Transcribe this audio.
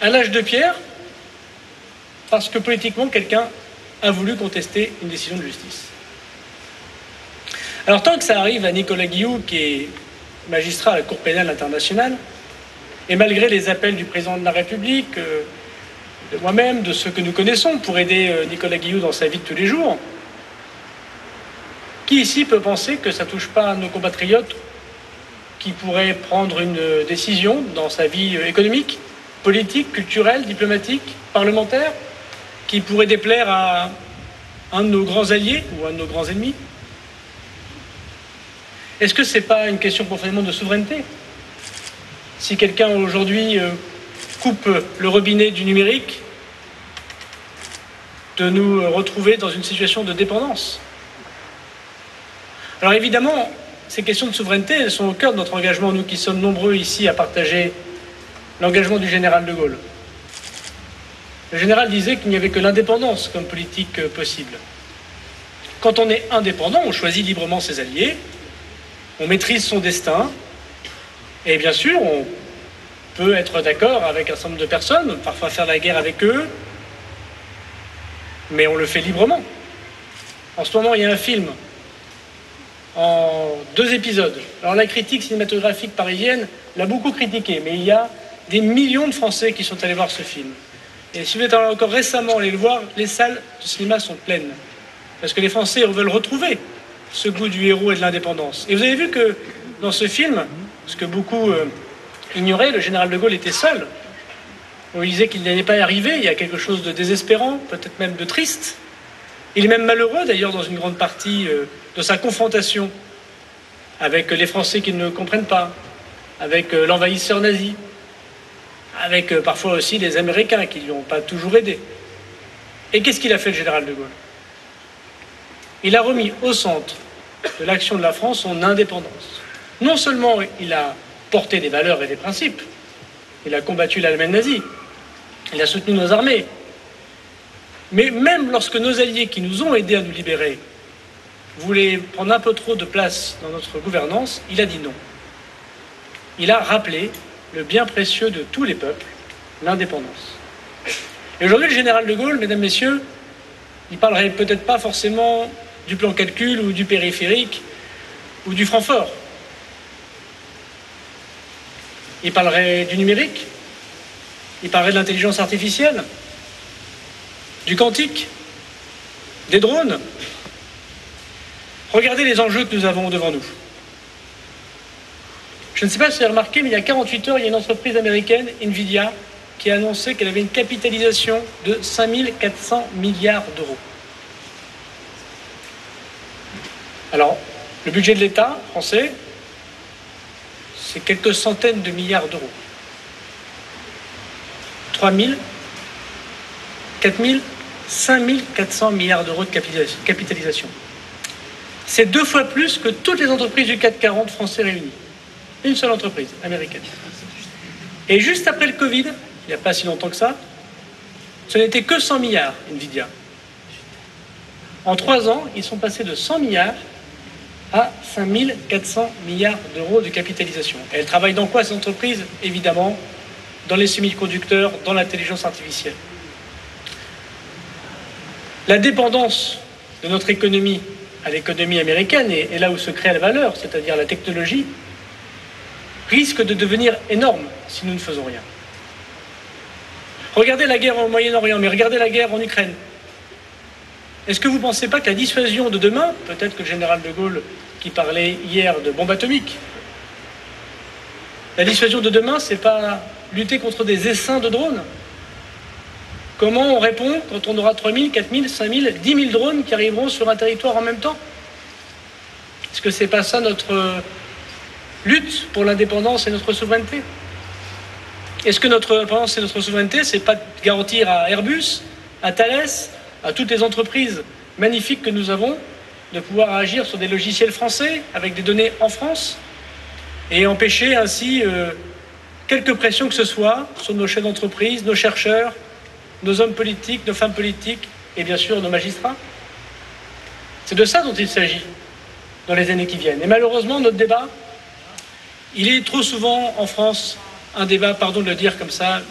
un lâche de pierre parce que politiquement, quelqu'un a voulu contester une décision de justice. Alors, tant que ça arrive à Nicolas Guillou, qui est magistrat à la Cour pénale internationale, et malgré les appels du président de la République, de moi-même, de ceux que nous connaissons, pour aider Nicolas Guillou dans sa vie de tous les jours, qui ici peut penser que ça ne touche pas nos compatriotes qui pourraient prendre une décision dans sa vie économique, politique, culturelle, diplomatique, parlementaire, qui pourrait déplaire à un de nos grands alliés ou un de nos grands ennemis? Est-ce que ce n'est pas une question profondément de souveraineté? Si quelqu'un aujourd'hui coupe le robinet du numérique, de nous retrouver dans une situation de dépendance. Alors évidemment, ces questions de souveraineté, elles sont au cœur de notre engagement, nous qui sommes nombreux ici à partager l'engagement du général de Gaulle. Le général disait qu'il n'y avait que l'indépendance comme politique possible. Quand on est indépendant, on choisit librement ses alliés, on maîtrise son destin, et bien sûr, on peut être d'accord avec un certain nombre de personnes, parfois faire la guerre avec eux, mais on le fait librement. En ce moment, il y a un film en 2 épisodes. Alors la critique cinématographique parisienne l'a beaucoup critiqué, mais il y a des millions de Français qui sont allés voir ce film. Et si vous êtes encore récemment allé le voir, les salles de cinéma sont pleines. Parce que les Français veulent retrouver ce goût du héros et de l'indépendance. Et vous avez vu que dans ce film, ce que beaucoup ignoraient, le général de Gaulle était seul. On lui disait qu'il n'allait pas y arriver, il y a quelque chose de désespérant, peut-être même de triste. Il est même malheureux d'ailleurs dans une grande partie de sa confrontation avec les Français qui ne le comprennent pas, avec l'envahisseur nazi, avec parfois aussi les Américains qui ne lui ont pas toujours aidé. Et qu'est-ce qu'il a fait le général de Gaulle? Il a remis au centre de l'action de la France son indépendance. Non seulement il a porté des valeurs et des principes, il a combattu l'Allemagne nazie, il a soutenu nos armées, mais même lorsque nos alliés qui nous ont aidés à nous libérer voulaient prendre un peu trop de place dans notre gouvernance, il a dit non. Il a rappelé le bien précieux de tous les peuples, l'indépendance. Et aujourd'hui, le général de Gaulle, mesdames, messieurs, il ne parlerait peut-être pas forcément du plan calcul ou du périphérique ou du Francfort. Il parlerait du numérique, il parlerait de l'intelligence artificielle, du quantique, des drones. Regardez les enjeux que nous avons devant nous. Je ne sais pas si vous avez remarqué, mais il y a 48 heures, il y a une entreprise américaine, Nvidia, qui a annoncé qu'elle avait une capitalisation de 5 400 milliards d'euros. Alors, le budget de l'État français, c'est quelques centaines de milliards d'euros. 3 000, 4 000, 5 400 milliards d'euros de capitalisation. C'est 2 fois plus que toutes les entreprises du CAC 40 français réunies. Une seule entreprise américaine. Et juste après le Covid, il n'y a pas si longtemps que ça, ce n'était que 100 milliards, Nvidia. En 3 ans, ils sont passés de 100 milliards à 5 400 milliards d'euros de capitalisation. Et elles travaillent dans quoi, ces entreprises? Évidemment, dans les semi-conducteurs, dans l'intelligence artificielle. La dépendance de notre économie à l'économie américaine, et là où se crée la valeur, c'est-à-dire la technologie, risque de devenir énorme si nous ne faisons rien. Regardez la guerre au Moyen-Orient, mais regardez la guerre en Ukraine. Est-ce que vous ne pensez pas que la dissuasion de demain, peut-être que le général de Gaulle qui parlait hier de bombes atomiques, la dissuasion de demain, c'est pas lutter contre des essaims de drones? Comment on répond quand on aura 3 000, 4 000, 5 000, 10 000 drones qui arriveront sur un territoire en même temps? Est-ce que c'est pas ça notre lutte pour l'indépendance et notre souveraineté? Est-ce que notre indépendance et notre souveraineté, c'est pas de garantir à Airbus, à Thales, à toutes les entreprises magnifiques que nous avons, de pouvoir agir sur des logiciels français, avec des données en France, et empêcher ainsi quelque pression que ce soit sur nos chefs d'entreprise, nos chercheurs, nos hommes politiques, nos femmes politiques, et bien sûr nos magistrats? C'est de ça dont il s'agit dans les années qui viennent. Et malheureusement, notre débat, il est trop souvent en France un débat, pardon de le dire comme ça,